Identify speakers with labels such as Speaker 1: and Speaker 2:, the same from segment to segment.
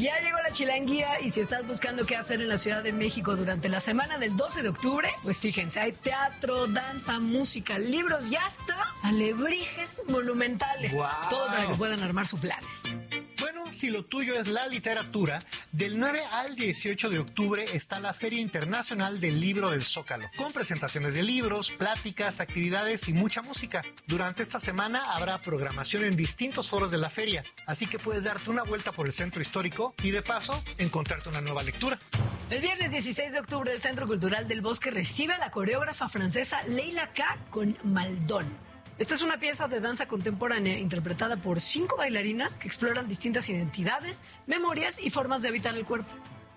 Speaker 1: Ya llegó la chilanguía y si estás buscando qué hacer en la Ciudad de México durante la semana del 12 de octubre, pues fíjense, hay teatro, danza, música, libros y hasta alebrijes monumentales.
Speaker 2: Wow.
Speaker 1: Todo para que puedan armar su plan.
Speaker 2: Bueno, si lo tuyo es la literatura, del 9 al 18 de octubre está la Feria Internacional del Libro del Zócalo, con presentaciones de libros, pláticas, actividades y mucha música. Durante esta semana habrá programación en distintos foros de la feria, así que puedes darte una vuelta por el centro histórico y de paso encontrarte una nueva lectura.
Speaker 1: El viernes 16 de octubre el Centro Cultural del Bosque recibe a la coreógrafa francesa Leila K. con Maldón. Esta es una pieza de danza contemporánea interpretada por 5 bailarinas que exploran distintas identidades, memorias y formas de habitar el cuerpo.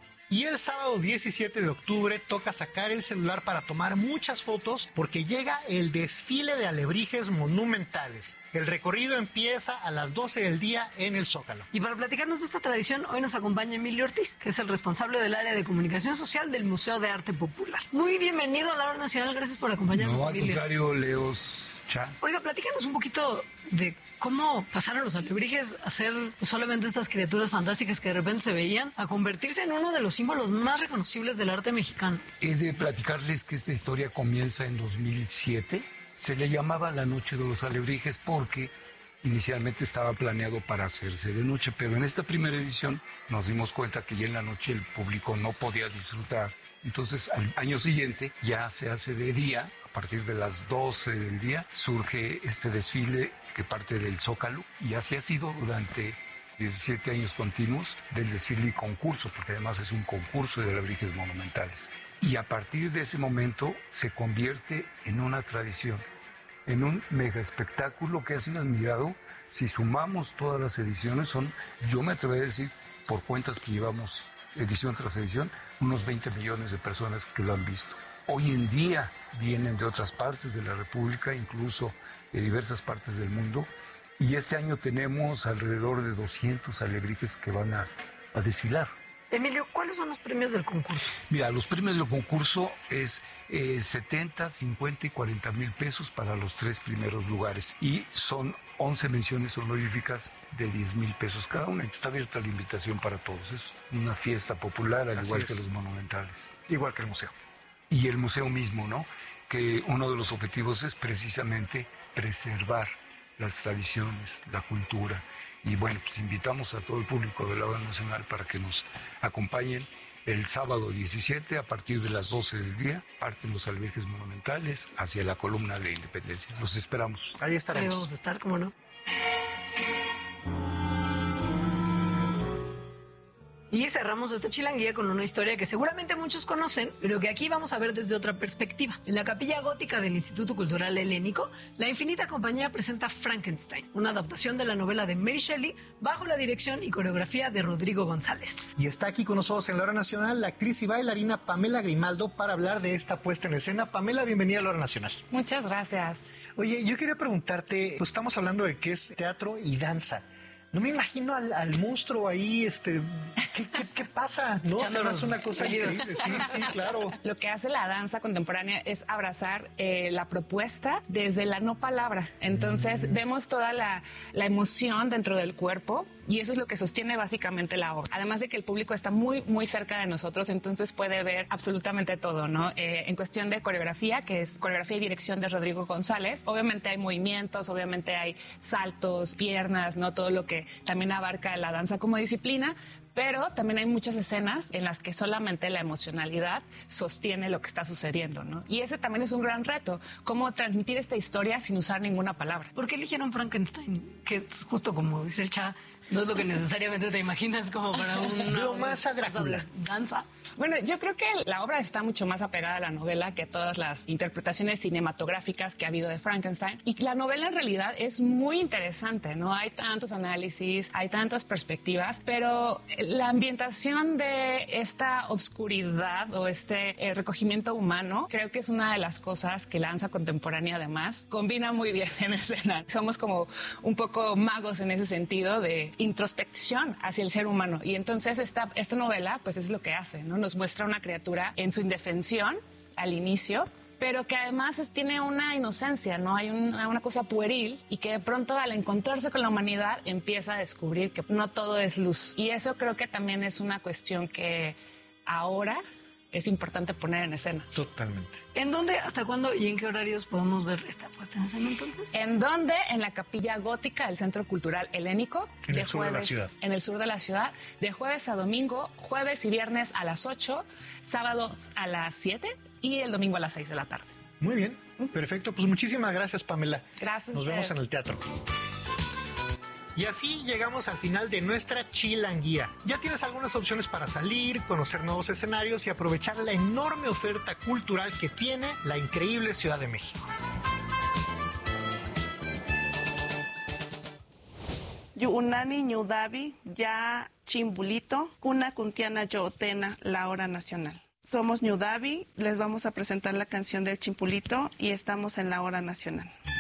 Speaker 2: Y el sábado 17 de octubre toca sacar el celular para tomar muchas fotos porque llega el desfile de alebrijes monumentales. El recorrido empieza a las 12 del día en el Zócalo.
Speaker 1: Y para platicarnos de esta tradición, hoy nos acompaña Emilio Ortiz, que es el responsable del área de comunicación social del Museo de Arte Popular. Muy bienvenido a la Hora Nacional, gracias por acompañarnos,
Speaker 3: No, al
Speaker 1: Emilio.
Speaker 3: contrario, Leos Cha.
Speaker 1: Oiga, platícanos un poquito de cómo pasaron los alebrijes a ser solamente estas criaturas fantásticas que de repente se veían, a convertirse en uno de los símbolos más reconocibles del arte mexicano.
Speaker 3: He de platicarles que esta historia comienza en 2007. Se le llamaba la Noche de los Alebrijes porque inicialmente estaba planeado para hacerse de noche, pero en esta primera edición nos dimos cuenta que ya en la noche el público no podía disfrutar. Entonces, al año siguiente ya se hace de día. A partir de las 12 del día surge este desfile que parte del Zócalo y así ha sido durante 17 años continuos del desfile y concurso, porque además es un concurso de alebrijes monumentales. Y a partir de ese momento se convierte en una tradición, en un mega espectáculo que ha sido admirado. Si sumamos todas las ediciones, yo me atrevo a decir, por cuentas que llevamos edición tras edición, unos 20 millones de personas que lo han visto. Hoy en día vienen de otras partes de la República, incluso de diversas partes del mundo, y este año tenemos alrededor de 200 alebrijes que van a desfilar.
Speaker 1: Emilio, ¿cuáles son los premios del concurso?
Speaker 3: Mira, los premios del concurso es 70, 50 y 40 mil pesos para los 3 primeros lugares. Y son 11 menciones honoríficas de 10 mil pesos cada una. Está abierta la invitación para todos. Es una fiesta popular, al igual que los monumentales.
Speaker 2: Igual que el museo.
Speaker 3: Y el museo mismo, ¿no? Que uno de los objetivos es precisamente preservar las tradiciones, la cultura. Y bueno, pues invitamos a todo el público de la Hora Nacional para que nos acompañen el sábado 17 a partir de las 12 del día. Parten los alebrijes monumentales hacia la columna de Independencia. Los esperamos.
Speaker 2: Ahí estaremos.
Speaker 1: Ahí vamos a estar, ¿cómo no? Y cerramos esta chilanguía con una historia que seguramente muchos conocen, pero que aquí vamos a ver desde otra perspectiva. En la capilla gótica del Instituto Cultural Helénico, la Infinita Compañía presenta Frankenstein, una adaptación de la novela de Mary Shelley bajo la dirección y coreografía de Rodrigo González.
Speaker 2: Y está aquí con nosotros en la Hora Nacional la actriz y bailarina Pamela Grimaldo para hablar de esta puesta en escena. Pamela, bienvenida a la Hora Nacional.
Speaker 4: Muchas gracias.
Speaker 2: Oye, yo quería preguntarte, pues estamos hablando de qué es teatro y danza. No me imagino al monstruo ahí, ¿qué pasa? No, se me hace una cosa increíble, sí, claro.
Speaker 4: Lo que hace la danza contemporánea es abrazar la propuesta desde la no palabra. Entonces vemos toda la emoción dentro del cuerpo y eso es lo que sostiene básicamente la obra. Además de que el público está muy, muy cerca de nosotros, entonces puede ver absolutamente todo, ¿no? En cuestión de coreografía, que es coreografía y dirección de Rodrigo González, obviamente hay movimientos, obviamente hay saltos, piernas, ¿no? Todo lo que también abarca la danza como disciplina, pero también hay muchas escenas en las que solamente la emocionalidad sostiene lo que está sucediendo, ¿no? Y ese también es un gran reto, cómo transmitir esta historia sin usar ninguna palabra.
Speaker 1: ¿Por qué eligieron Frankenstein? Que es justo como dice el Cha, no es lo que necesariamente te imaginas como para
Speaker 2: lo más a Drácula.
Speaker 1: Danza.
Speaker 4: Bueno, yo creo que la obra está mucho más apegada a la novela que a todas las interpretaciones cinematográficas que ha habido de Frankenstein. Y la novela en realidad es muy interesante, ¿no? Hay tantos análisis, hay tantas perspectivas, pero la ambientación de esta obscuridad o este recogimiento humano creo que es una de las cosas que la danza contemporánea además combina muy bien en escena. Somos como un poco magos en ese sentido de introspección hacia el ser humano. Y entonces esta novela pues es lo que hace, ¿no? Nos muestra una criatura en su indefensión al inicio pero que además tiene una inocencia, ¿no? Hay una cosa pueril y que de pronto al encontrarse con la humanidad empieza a descubrir que no todo es luz. Y eso creo que también es una cuestión que ahora es importante poner en escena.
Speaker 2: Totalmente.
Speaker 1: ¿En dónde, hasta cuándo y en qué horarios podemos ver esta puesta en escena entonces?
Speaker 4: ¿En dónde? En la Capilla Gótica del Centro Cultural Helénico.
Speaker 2: En el sur de la ciudad.
Speaker 4: En el sur de la ciudad, de jueves a domingo, jueves y viernes a las 8, sábados a las 7 y el domingo a las 6 de la tarde.
Speaker 2: Muy bien, perfecto. Pues muchísimas gracias, Pamela.
Speaker 4: Gracias.
Speaker 2: Nos vemos en el teatro. Y así llegamos al final de nuestra Chilanguía. Ya tienes algunas opciones para salir, conocer nuevos escenarios y aprovechar la enorme oferta cultural que tiene la increíble Ciudad de México.
Speaker 5: Yunani Ñudavi, ya Chimbulito, Cuna Kuntiana Yootena, la hora nacional. Somos Ñudavi, les vamos a presentar la canción del Chimpulito y estamos en la hora nacional.